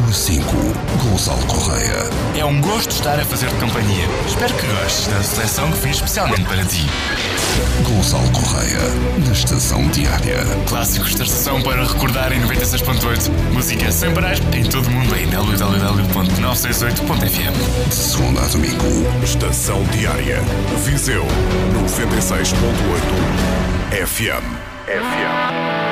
Número 5, Gonçalo Correia. É um gosto estar a fazer-te companhia. Espero que gostes da seleção que fiz especialmente para ti. Gonçalo Correia, na Estação Diária. Clássicos da estação para recordar em 96.8. Música sem parar em todo o mundo em www.968.fm. De segunda a domingo. Estação Diária. Viseu 96.8 FM.